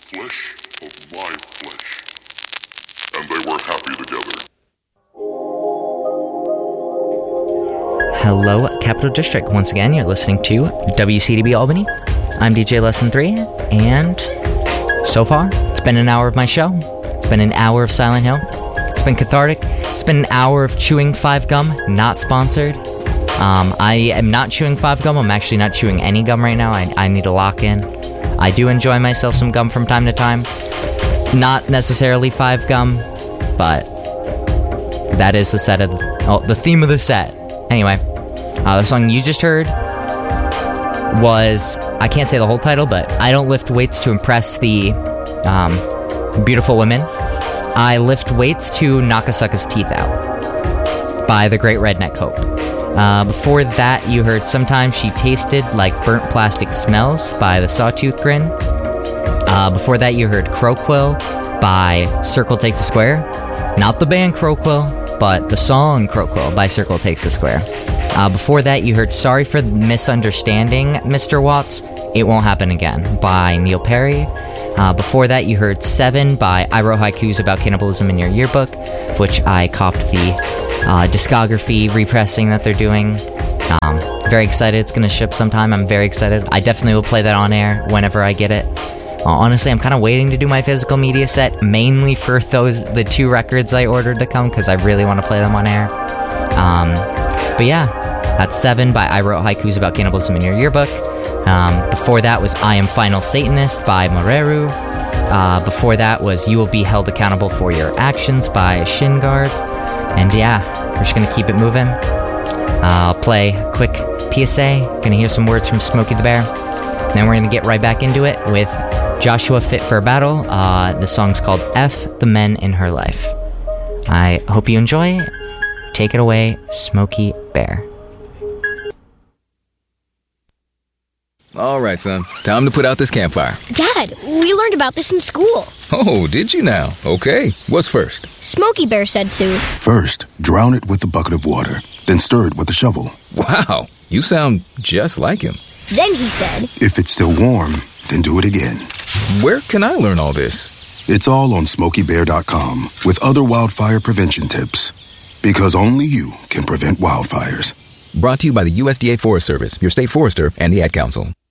flesh of my flesh. And they were happy together. Hello, Capital District. Once again, you're listening to WCDB Albany. I'm DJ Lesson 3, and so far, it's been an hour of my show. It's been an hour of Silent Hill. It's been cathartic. It's been an hour of chewing 5 gum, not sponsored. I am not chewing 5 gum. I'm actually not chewing any gum right now. I need to lock in. I do enjoy myself some gum from time to time. Not necessarily 5 gum, but that is the set of the theme of the set. Anyway, the song you just heard was, I can't say the whole title, but I don't lift weights to impress the beautiful women. I lift weights to knock a sucker's teeth out by the Great Redneck Hope. Before that, you heard Sometimes She Tasted Like Burnt Plastic Smells by the Sawtooth Grin. Before that, you heard Crowquill by Circle Takes the Square. Not the band Crowquill, but the song Crowquill by Circle Takes the Square. Before that, you heard Sorry for the Misunderstanding, Mr. Watts, It Won't Happen Again by Neil Perry. Before that, you heard 7 by I Wrote Haikus About Cannibalism in Your Yearbook, which I copped the discography repressing that they're doing. Very excited. It's going to ship sometime. I'm very excited. I definitely will play that on air whenever I get it. Honestly, I'm kind of waiting to do my physical media set, mainly for the 2 records I ordered to come, because I really want to play them on air. But yeah, that's 7 by I Wrote Haikus About Cannibalism in Your Yearbook. Before that was I Am Final Satanist by Moreru. Before that was You Will Be Held Accountable for Your Actions by Shingard. And yeah, we're just going to keep it moving. I'll play a quick PSA. Going to hear some words from Smokey the Bear. Then we're going to get right back into it with Joshua Fit for a Battle. The song's called F the Men in Her Life. I hope you enjoy. Take it away, Smokey Bear. All right, son. Time to put out this campfire. Dad, we learned about this in school. Oh, did you now? Okay. What's first? Smokey Bear said to. First, drown it with a bucket of water, then stir it with a shovel. Wow, you sound just like him. Then he said, If it's still warm, then do it again. Where can I learn all this? It's all on SmokeyBear.com with other wildfire prevention tips. Because only you can prevent wildfires. Brought to you by the USDA Forest Service, your state forester, and the Ad Council.